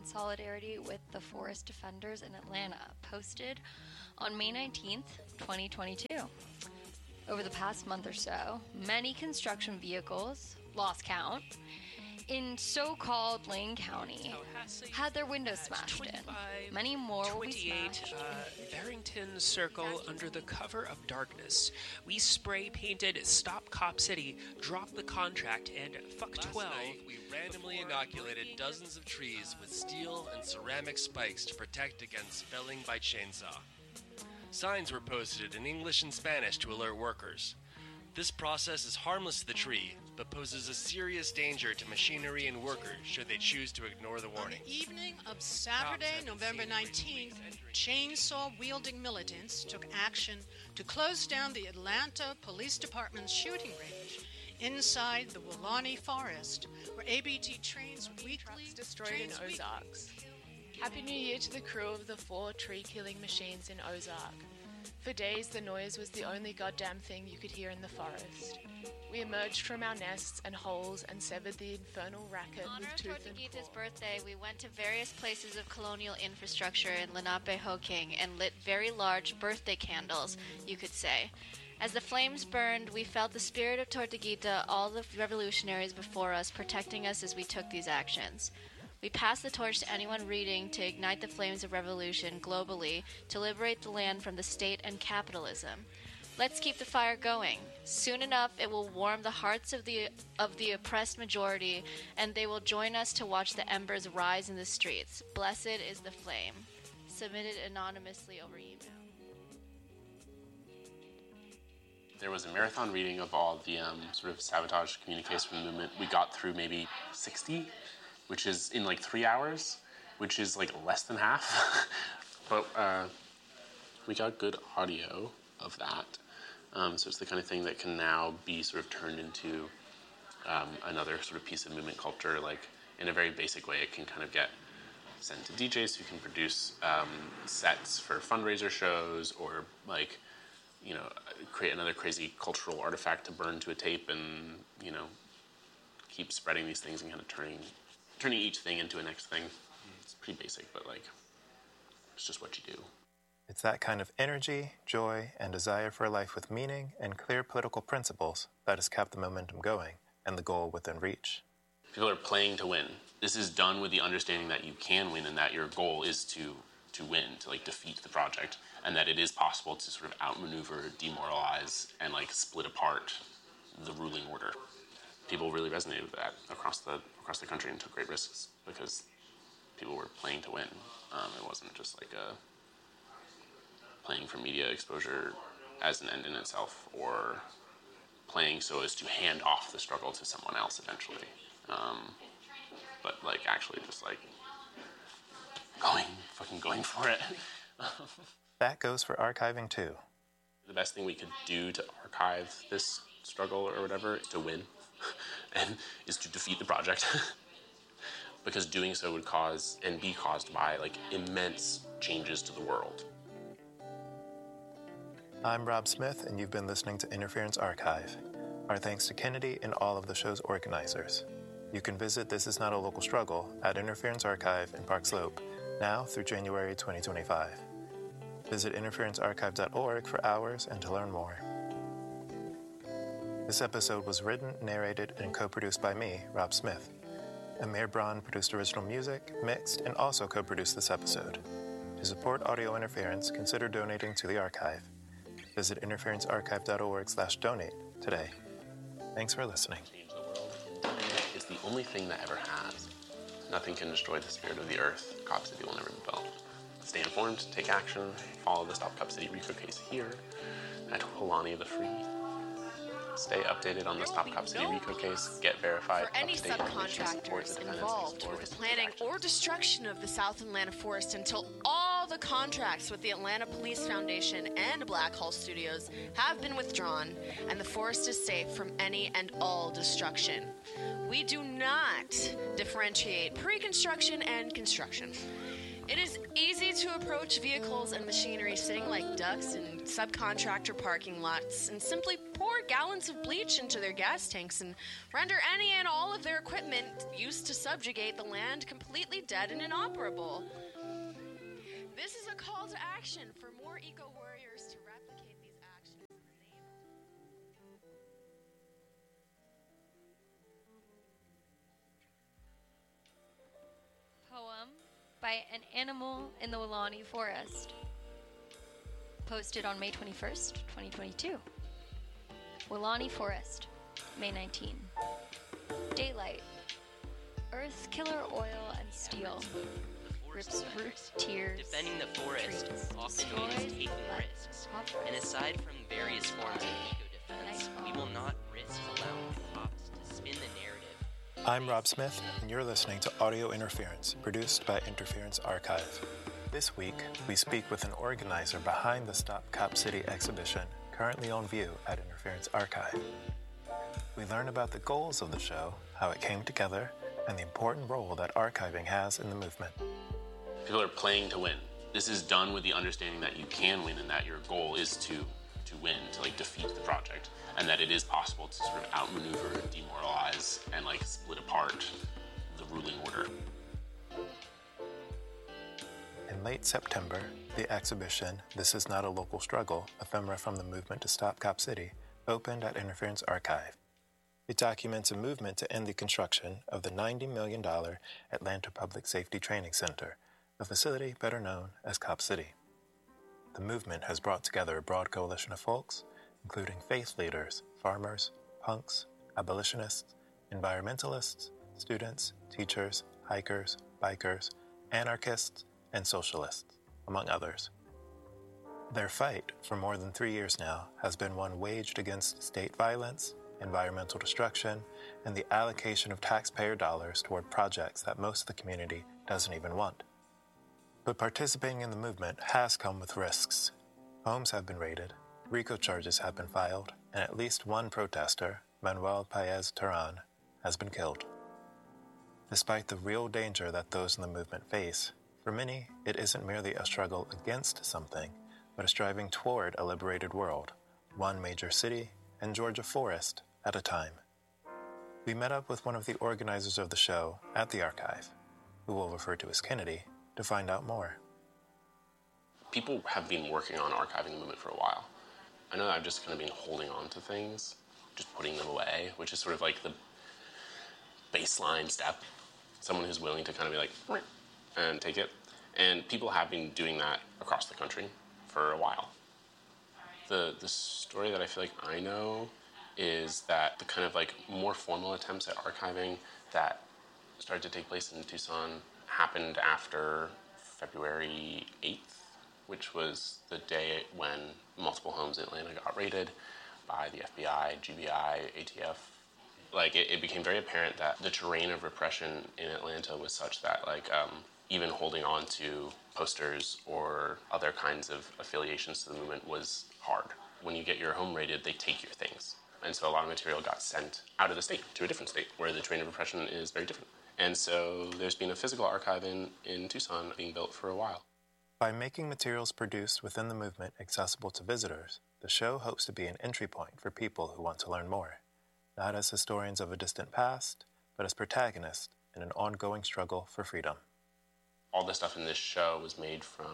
solidarity with the Forest Defenders in Atlanta, posted on May nineteenth, twenty twenty-two. Over the past month or so, many construction vehicles, lost count, in so-called Lane County had their windows smashed in. Many more will be smashed. Uh, Barrington Circle under the cover of darkness. We spray painted Stop Cop City, Drop the Contract, and Fuck Last twelve. night, we randomly inoculated dozens of trees with steel and ceramic spikes to protect against felling by chainsaw. Signs were posted in English and Spanish to alert workers. This process is harmless to the tree, but poses a serious danger to machinery and workers should they choose to ignore the warning. On the evening of Saturday, November nineteenth, chainsaw-wielding militants took action to close down the Atlanta Police Department's shooting range inside the Woolani Forest, where A B T trains weekly Trucks destroyed in trains weekly. Ozarks. Happy New Year to the crew of the four tree-killing machines in Ozark. For days, the noise was the only goddamn thing you could hear in the forest. We emerged from our nests and holes and severed the infernal racket In honor with of tooth and Tortuguita's claw. birthday, we went to various places of colonial infrastructure in Lenape-Hoking and lit very large birthday candles, you could say. As the flames burned, we felt the spirit of Tortuguita, all the revolutionaries before us, protecting us as we took these actions. We passed the torch to anyone reading to ignite the flames of revolution globally to liberate the land from the state and capitalism. Let's keep the fire going. Soon enough, it will warm the hearts of the of the oppressed majority, and they will join us to watch the embers rise in the streets. Blessed is the flame. Submitted anonymously over email. There was a marathon reading of all the um, sort of sabotage communiques from the movement. We got through maybe sixty, which is in like three hours, which is like less than half. But uh, we got good audio of that. Um, so it's the kind of thing that can now be sort of turned into um, another sort of piece of movement culture. Like in a very basic way, it can kind of get sent to D Js who can produce um, sets for fundraiser shows, or like, you know, create another crazy cultural artifact to burn to a tape, and, you know, keep spreading these things and kind of turning turning each thing into a next thing. It's pretty basic, but like, it's just what you do. It's that kind of energy, joy, and desire for a life with meaning and clear political principles that has kept the momentum going and the goal within reach. People are playing to win. This is done with the understanding that you can win and that your goal is to to win, to like defeat the project, and that it is possible to sort of outmaneuver, demoralize, and like split apart the ruling order. People really resonated with that across the across the country and took great risks because people were playing to win. Um, it wasn't just like a playing for media exposure as an end in itself, or playing so as to hand off the struggle to someone else eventually. Um, but like actually just like going, fucking going for it. That goes for archiving too. The best thing we could do to archive this struggle or whatever is to win, and is to defeat the project. Because doing so would cause, and be caused by, like, immense changes to the world. I'm Rob Smith, and you've been listening to Interference Archive. Our thanks to Kennedy and all of the show's organizers. You can visit This Is Not a Local Struggle at Interference Archive in Park Slope, now through January twenty twenty-five. Visit interference archive dot org for hours and to learn more. This episode was written, narrated, and co-produced by me, Rob Smith. Amir Braun produced original music, mixed, and also co-produced this episode. To support audio interference, consider donating to the archive. Visit interference archive dot org slash donate today. Thanks for listening. Change the world. It's the only thing that ever has. Nothing can destroy the spirit of the earth. Cop City will never be built. Stay informed, take action, follow the Stop Cop City RICO case here at Woolani the Free. Stay updated on the Stop Cop City RICO case, get verified. For any up-to-date information, support subcontractors the defendants, involved explore with the ways to take planning action. or destruction of the South Atlanta forest until all the contracts with the Atlanta Police Foundation and Black Hole Studios have been withdrawn and the forest is safe from any and all destruction. We do not differentiate pre-construction and construction. It is easy to approach vehicles and machinery sitting like ducks in subcontractor parking lots and simply pour gallons of bleach into their gas tanks and render any and all of their equipment used to subjugate the land completely dead and inoperable. This is a call to action for more eco-warriors to replicate these actions. Poem by an animal in the Woolani Forest. Posted on May twenty-first, twenty twenty-two. Woolani Forest, May nineteenth. Daylight. Earth killer oil and steel. Rips root tears. Defending the forest trees, often destroys means taking life, risks. offers And aside from various forms of eco-defense, we will not risk allowing cops to spin the narrative. I'm Rob Smith, and you're listening to Audio Interference, produced by Interference Archive. This week, we speak with an organizer behind the Stop Cop City exhibition, currently on view at Interference Archive. We learn about the goals of the show, how it came together, and the important role that archiving has in the movement. People are playing to win. This is done with the understanding that you can win and that your goal is to to win, to like defeat the project, and that it is possible to sort of outmaneuver, demoralize, and like split apart the ruling order. In late September, the exhibition, This Is Not a Local Struggle, Ephemera from the Movement to Stop Cop City, opened at Interference Archive. It documents a movement to end the construction of the ninety million dollars Atlanta Public Safety Training Center, a facility better known as Cop City. The movement has brought together a broad coalition of folks, including faith leaders, farmers, punks, abolitionists, environmentalists, students, teachers, hikers, bikers, anarchists, and socialists, among others. Their fight, for more than three years now, has been one waged against state violence, environmental destruction, and the allocation of taxpayer dollars toward projects that most of the community doesn't even want. But participating in the movement has come with risks. Homes have been raided, RICO charges have been filed, and at least one protester, Manuel Paez Terán, has been killed. Despite the real danger that those in the movement face, for many, it isn't merely a struggle against something, but a striving toward a liberated world, one major city and Georgia forest at a time. We met up with one of the organizers of the show at the archive, who we'll refer to as Kennedy, to find out more. People have been working on archiving the movement for a while. I know I've just kind of been holding on to things, just putting them away, which is sort of like the baseline step. Someone who's willing to kind of be like, and take it. And people have been doing that across the country for a while. The the story that I feel like I know is that the kind of like more formal attempts at archiving that started to take place in Tucson happened after February eighth, which was the day when multiple homes in Atlanta got raided by the F B I, G B I, A T F. Like, it, it became very apparent that the terrain of repression in Atlanta was such that, like, um, even holding on to posters or other kinds of affiliations to the movement was hard. When you get your home raided, they take your things. And so a lot of material got sent out of the state to a different state where the terrain of repression is very different. And so there's been a physical archive in, in Tucson being built for a while. By making materials produced within the movement accessible to visitors, the show hopes to be an entry point for people who want to learn more, not as historians of a distant past, but as protagonists in an ongoing struggle for freedom. All the stuff in this show was made from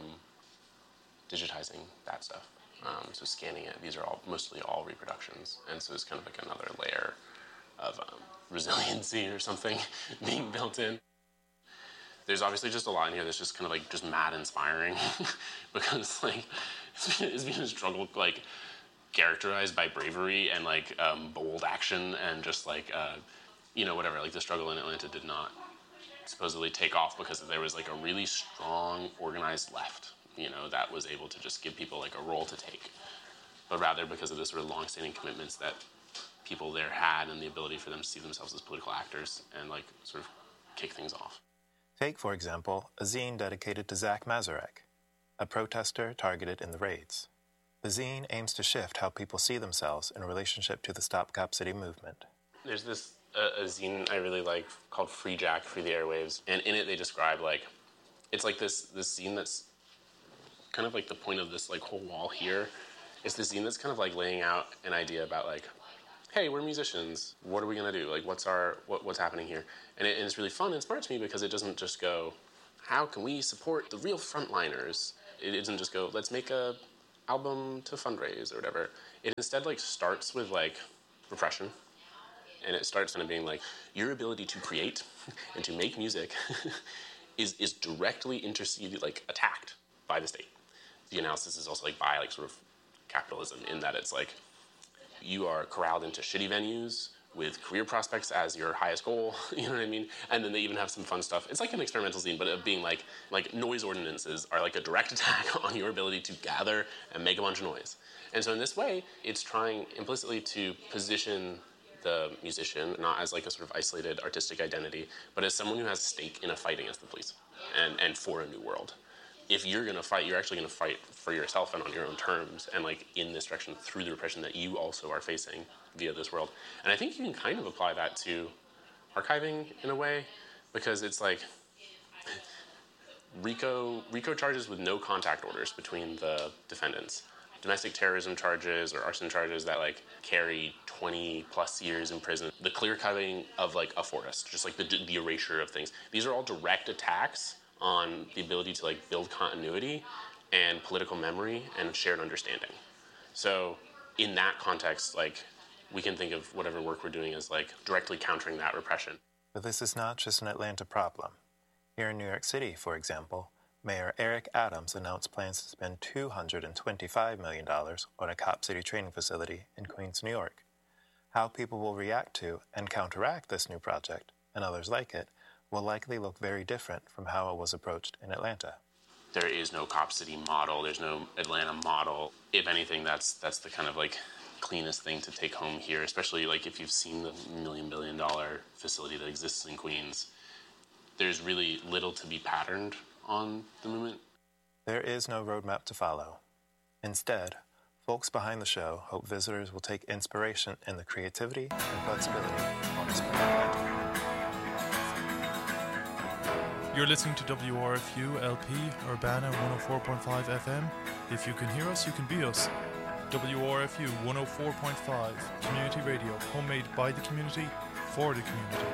digitizing that stuff. Um, so scanning it, these are all mostly all reproductions. And so it's kind of like another layer of um, resiliency or something being built in. There's obviously just a lot in here that's just kind of like just mad inspiring because like it's been, it's been a struggle like characterized by bravery and like um, bold action and just like uh, you know whatever, like the struggle in Atlanta did not supposedly take off because there was like a really strong organized left, you know, that was able to just give people like a role to take, but rather because of the sort of long-standing commitments that people there had and the ability for them to see themselves as political actors and like sort of kick things off. Take, for example, a zine dedicated to Zach Mazurek, a protester targeted in the raids. The zine aims to shift how people see themselves in relationship to the Stop Cop City movement. There's this uh, a zine I really like called Free Jack, Free the Airwaves, and in it they describe like it's like this this scene that's kind of like the point of this like whole wall here. It's the scene that's kind of like laying out an idea about like, hey, we're musicians. What are we gonna do? Like, what's our what, what's happening here? And, it, and it's really fun and smart to me because it doesn't just go, how can we support the real frontliners? It doesn't just go, let's make a album to fundraise or whatever. It instead like starts with like repression, and it starts kind of being like, your ability to create and to make music is is directly interceded, like attacked by the state. The analysis is also like by like sort of capitalism, in that it's like you are corralled into shitty venues with career prospects as your highest goal, you know what I mean? And then they even have some fun stuff. It's like an experimental scene, but of being like, like noise ordinances are like a direct attack on your ability to gather and make a bunch of noise. And so in this way, it's trying implicitly to position the musician not as like a sort of isolated artistic identity, but as someone who has a stake in a fight against the police and, and for a new world. If you're going to fight, you're actually going to fight for yourself and on your own terms, and like in this direction through the repression that you also are facing via this world. And I think you can kind of apply that to archiving in a way, because it's like RICO RICO charges with no contact orders between the defendants. Domestic terrorism charges or arson charges that like carry twenty plus years in prison. The clear cutting of like a forest, just like the, the erasure of things. These are all direct attacks on the ability to like build continuity and political memory and shared understanding. So in that context, like we can think of whatever work we're doing as like directly countering that repression. But this is not just an Atlanta problem. Here in New York City, for example, Mayor Eric Adams announced plans to spend two hundred twenty-five million dollars on a Cop City training facility in Queens, New York. How people will react to and counteract this new project, and others like it, will likely look very different from how it was approached in Atlanta. There is no Cop City model. There's no Atlanta model. If anything, that's that's the kind of like cleanest thing to take home here, especially like if you've seen the million billion dollar facility that exists in Queens. There's really little to be patterned on the movement. There is no roadmap to follow. Instead, folks behind the show hope visitors will take inspiration in the creativity and flexibility on display in Atlanta. You're listening to W R F U L P Urbana one oh four point five F M. If you can hear us, you can be us. W R F U one oh four point five, community radio, homemade by the community, for the community.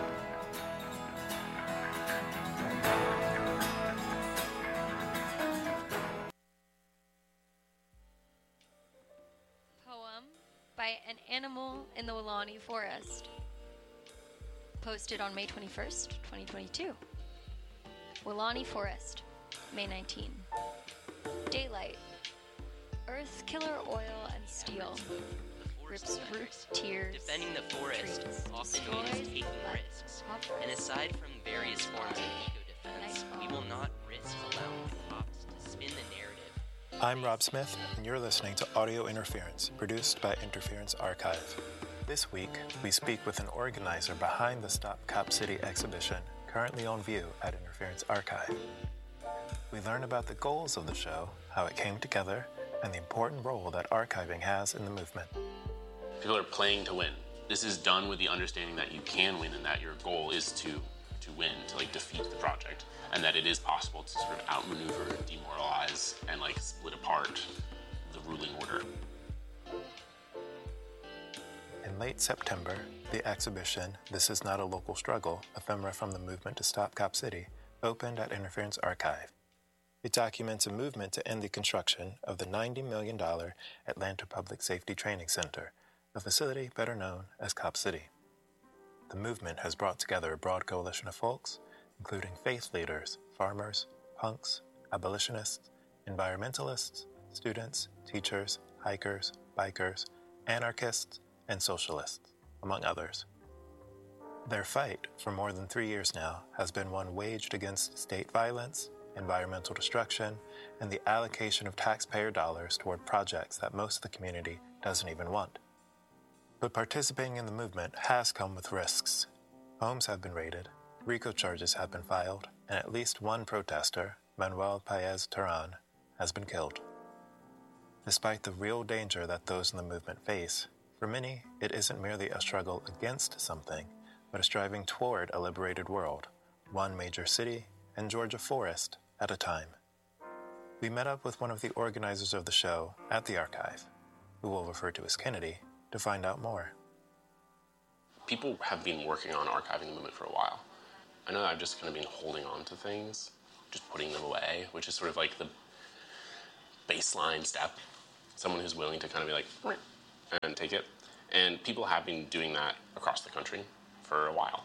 Poem by An Animal in the Weelaunee Forest. Posted on May twenty-first, twenty twenty-two. Weelaunee Forest, May nineteenth. Daylight. Earth, killer oil, and steel. Rips root, tears, Defending the forest trees, often destroys, means taking left, risks. offer. And aside from various forms of eco-defense, we will not risk allowing cops to spin the narrative. I'm Rob Smith, and you're listening to Audio Interference, produced by Interference Archive. This week, we speak with an organizer behind the Stop Cop City exhibition, currently on view at Interference Archive. We learn about the goals of the show, how it came together, and the important role that archiving has in the movement. People are playing to win. This is done with the understanding that you can win and that your goal is to to win, to like defeat the project, and that it is possible to sort of outmaneuver, demoralize, and like split apart the ruling order. In late September, the exhibition This Is Not a Local Struggle, Ephemera from the Movement to Stop Cop City, opened at Interference Archive. It documents a movement to end the construction of the ninety million dollars Atlanta Public Safety Training Center, a facility better known as Cop City. The movement has brought together a broad coalition of folks, including faith leaders, farmers, punks, abolitionists, environmentalists, students, teachers, hikers, bikers, anarchists, and socialists, among others. Their fight, for more than three years now, has been one waged against state violence, environmental destruction, and the allocation of taxpayer dollars toward projects that most of the community doesn't even want. But participating in the movement has come with risks. Homes have been raided, RICO charges have been filed, and at least one protester, Manuel Paez Terán, has been killed. Despite the real danger that those in the movement face, for many, it isn't merely a struggle against something, but a striving toward a liberated world, one major city and Georgia forest at a time. We met up with one of the organizers of the show at the archive, who we'll refer to as Kennedy, to find out more. People have been working on archiving the movement for a while. I know I've just kind of been holding on to things, just putting them away, which is sort of like the baseline step. Someone who's willing to kind of be like, and take it. And people have been doing that across the country for a while.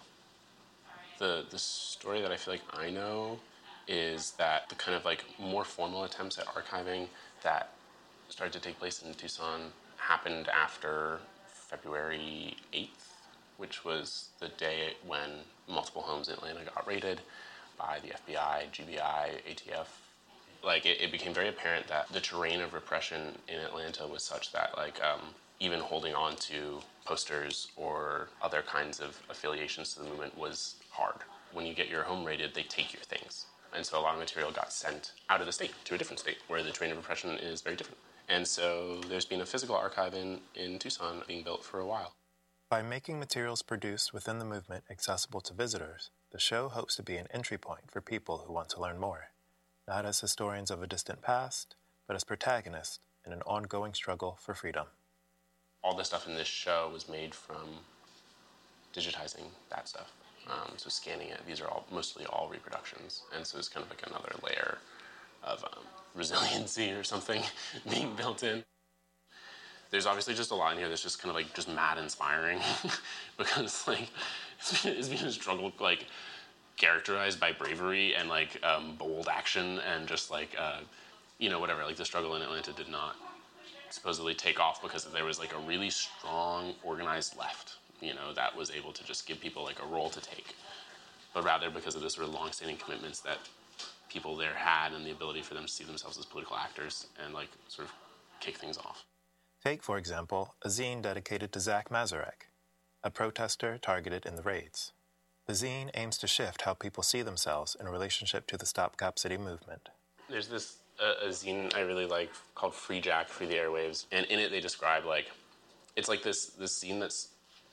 The the story that I feel like I know is that the kind of like more formal attempts at archiving that started to take place in Tucson happened after February eighth, which was the day when multiple homes in Atlanta got raided by the F B I, G B I, A T F. Like, it, it became very apparent that the terrain of repression in Atlanta was such that, like, um, even holding on to posters or other kinds of affiliations to the movement was hard. When you get your home raided, they take your things. And so a lot of material got sent out of the state to a different state where the terrain of repression is very different. And so there's been a physical archive in, in Tucson being built for a while. By making materials produced within the movement accessible to visitors, the show hopes to be an entry point for people who want to learn more, not as historians of a distant past, but as protagonists in an ongoing struggle for freedom. All the stuff in this show was made from digitizing that stuff. Um, so scanning it, these are all mostly all reproductions. And so it's kind of like another layer of um, resiliency or something being built in. There's obviously just a lot in here that's just kind of like just mad inspiring because like it's been, it's been a struggle like characterized by bravery and like um, bold action and just like uh, you know whatever, like the struggle in Atlanta did not supposedly take off because there was like a really strong organized left, you know, that was able to just give people like a role to take, but rather because of the sort of long-standing commitments that people there had and the ability for them to see themselves as political actors and like sort of kick things off. Take, for example, a zine dedicated to Zach Mazarek, a protester targeted in the raids. The zine aims to shift how people see themselves in relationship to the Stop Cop City movement. There's this uh, a zine I really like called Free Jack, Free the Airwaves, and in it they describe like, it's like this this zine that's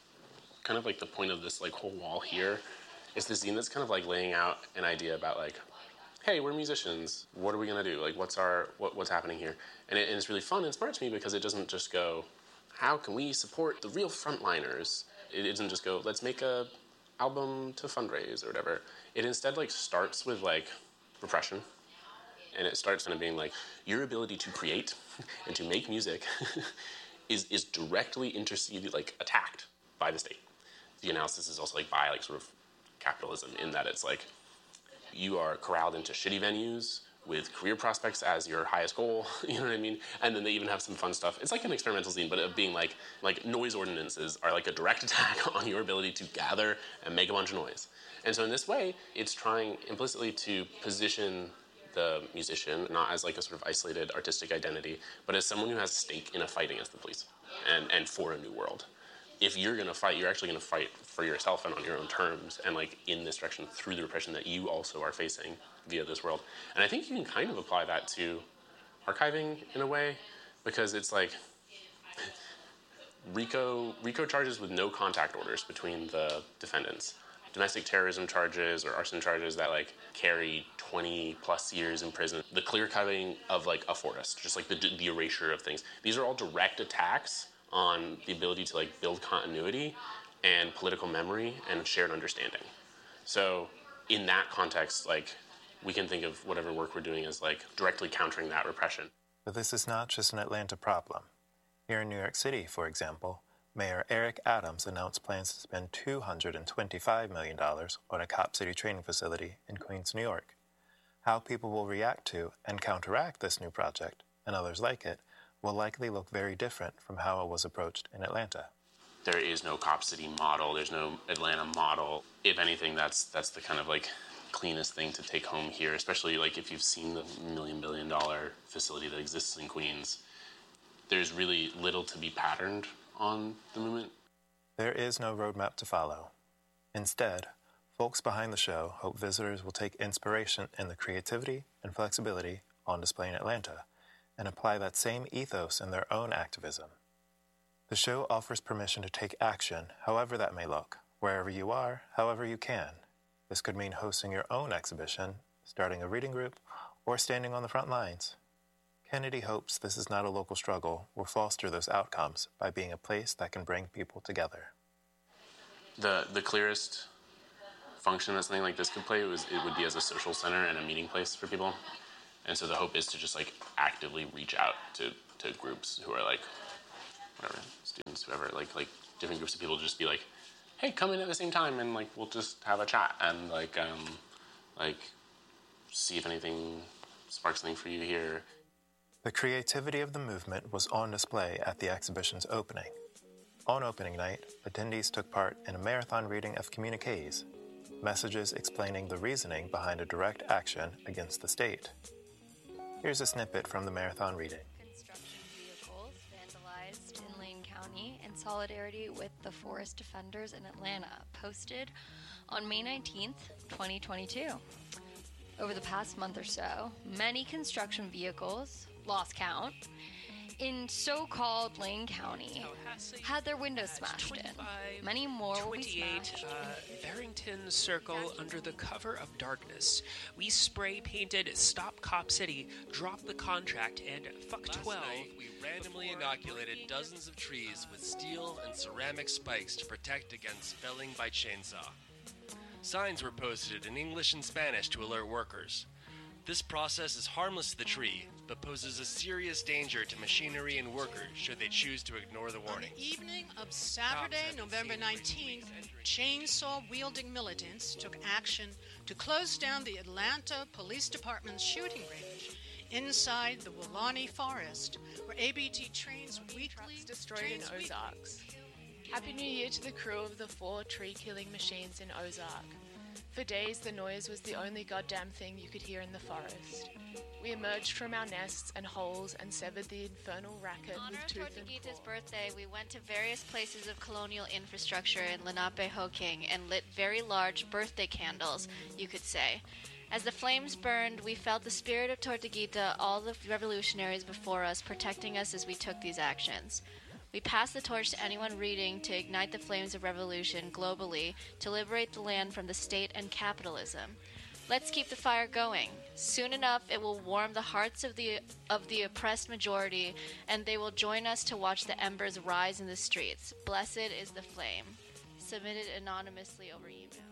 kind of like the point of this like whole wall here. It's this zine that's kind of like laying out an idea about like, hey, we're musicians. What are we gonna do? Like, what's our what, what's happening here? And, it, and it's really fun and smart to me because it doesn't just go, how can we support the real frontliners? It doesn't just go, let's make a album to fundraise or whatever. It instead like starts with like repression, and it starts kind of being like your ability to create and to make music is is directly interceded like attacked by the state. The analysis is also like by like sort of capitalism in that it's like you are corralled into shitty venues with career prospects as your highest goal, you know what I mean? And then they even have some fun stuff. It's like an experimental zine, but of being like, like noise ordinances are like a direct attack on your ability to gather and make a bunch of noise. And so in this way, it's trying implicitly to position the musician not as like a sort of isolated artistic identity, but as someone who has a stake in a fight against the police and, and for a new world. If you're gonna fight, you're actually gonna fight for yourself and on your own terms and like in this direction through the repression that you also are facing via this world. And I think you can kind of apply that to archiving in a way, because it's like RICO, RICO charges with no contact orders between the defendants. Domestic terrorism charges or arson charges that like carry twenty plus years in prison. The clear cutting of like a forest, just like the, the erasure of things. These are all direct attacks on the ability to like build continuity and political memory and shared understanding. So in that context, like we can think of whatever work we're doing as like directly countering that repression. But this is not just an Atlanta problem. Here in New York City, for example, Mayor Eric Adams announced plans to spend two hundred twenty-five million dollars on a Cop City training facility in Queens, New York. How people will react to and counteract this new project, and others like it, will likely look very different from how it was approached in Atlanta. There is no Cop City model. There's no Atlanta model. If anything, that's that's the kind of like cleanest thing to take home here, especially like if you've seen the million billion dollar facility that exists in Queens. There's really little to be patterned on the movement. There is no roadmap to follow. Instead, folks behind the show hope visitors will take inspiration in the creativity and flexibility on display in Atlanta and apply that same ethos in their own activism. The show offers permission to take action, however that may look, wherever you are, however you can. This could mean hosting your own exhibition, starting a reading group, or standing on the front lines. Kennedy hopes This Is Not a Local Struggle will foster those outcomes by being a place that can bring people together. The the clearest function that something like this could play was it would be as a social center and a meeting place for people. And so the hope is to just like actively reach out to, to groups who are like, whatever, students, whoever, like like different groups of people, to just be like, hey, come in at the same time and like we'll just have a chat and like um like see if anything sparks something for you here. The creativity of the movement was on display at the exhibition's opening. On opening night, attendees took part in a marathon reading of communiques, messages explaining the reasoning behind a direct action against the state. Here's a snippet from the marathon reading. Construction vehicles vandalized in Lane County in solidarity with the Forest Defenders in Atlanta, posted on May nineteenth, twenty twenty-two. Over the past month or so, many construction vehicles, lost count, in so-called Lane County had their windows smashed in. Many more will be smashed. Uh, Barrington Circle under the cover of darkness. We spray painted Stop Cop City, Drop the Contract, and Fuck Last twelve. night, we randomly inoculated dozens of trees with steel and ceramic spikes to protect against felling by chainsaw. Signs were posted in English and Spanish to alert workers. This process is harmless to the tree, but poses a serious danger to machinery and workers should they choose to ignore the warning. On the evening of Saturday, November nineteenth, chainsaw-wielding militants took action to close down the Atlanta Police Department's shooting range inside the Woolani Forest, where A B T trains weekly destroyed trains in Ozarks. Happy New Year to the crew of the four tree-killing machines in Ozark. For days, the noise was the only goddamn thing you could hear in the forest. We emerged from our nests and holes and severed the infernal racket In honor with of tooth and Tortuguita's claw. birthday, we went to various places of colonial infrastructure in Lenape-Hoking and lit very large birthday candles, you could say. As the flames burned, we felt the spirit of Tortuguita, all the revolutionaries before us, protecting us as we took these actions. We passed the torch to anyone reading to ignite the flames of revolution globally to liberate the land from the state and capitalism. Let's keep the fire going. Soon enough, it will warm the hearts of the of the oppressed majority, and they will join us to watch the embers rise in the streets. Blessed is the flame. Submitted anonymously over email.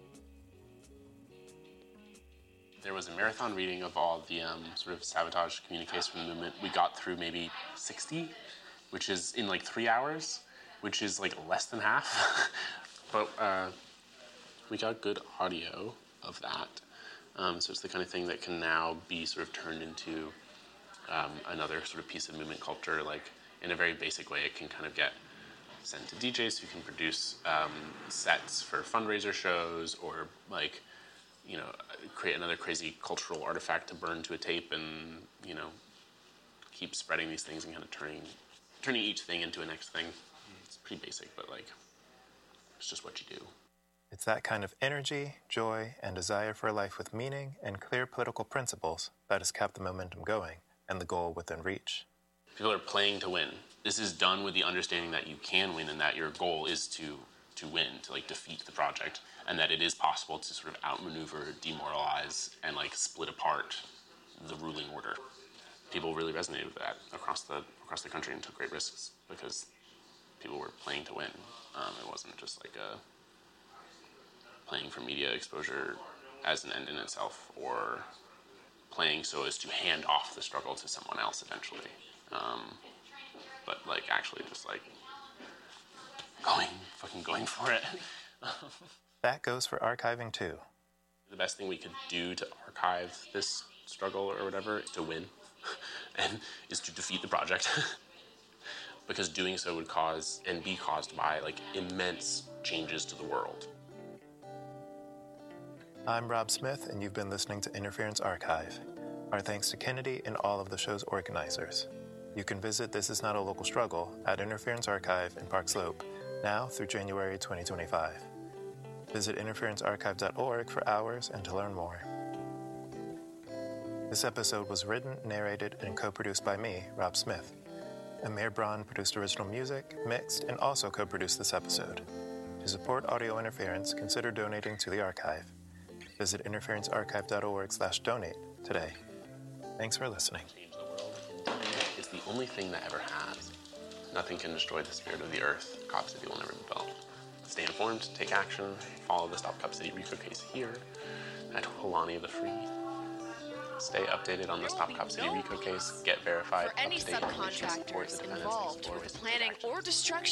There was a marathon reading of all the um, sort of sabotage communiques from the movement. We got through maybe sixty, which is in like three hours, which is like less than half. But uh, we got good audio of that. Um, so it's the kind of thing that can now be sort of turned into um, another sort of piece of movement culture. Like in a very basic way, it can kind of get sent to D Js who can produce um, sets for fundraiser shows, or like, you know, create another crazy cultural artifact to burn to a tape, and, you know, keep spreading these things and kind of turning turning each thing into a next thing. It's pretty basic, but like, it's just what you do. It's that kind of energy, joy, and desire for a life with meaning and clear political principles that has kept the momentum going and the goal within reach. People are playing to win. This is done with the understanding that you can win and that your goal is to to win, to like defeat the project, and that it is possible to sort of outmaneuver, demoralize, and like split apart the ruling order. People really resonated with that across the across the country and took great risks because people were playing to win. Um, it wasn't just like a playing for media exposure as an end in itself, or playing so as to hand off the struggle to someone else eventually. Um, but like actually just like going, fucking going for it. That goes for archiving too. The best thing we could do to archive this struggle or whatever is to win, and is to defeat the project. Because doing so would cause and be caused by like immense changes to the world. I'm Rob Smith, and you've been listening to Interference Archive. Our thanks to Kennedy and all of the show's organizers. You can visit This Is Not a Local Struggle at Interference Archive in Park Slope, now through January twenty twenty-five. Visit interference archive dot org for hours and to learn more. This episode was written, narrated, and co-produced by me, Rob Smith. Amir Braun produced original music, mixed, and also co-produced this episode. To support audio interference, consider donating to the archive. Visit interference archive dot org slash donate today. Thanks for listening. Change the world. It's the only thing that ever has. Nothing can destroy the spirit of the earth. Cop City will never be built. Stay informed, take action, follow the Stop Cop City RICO case here at Holani the Free. Stay updated on the Stop Cop City RICO case, get verified, For any up-to-date information, support subcontractors the defendants, involved explore with ways the to take planning action. or destruction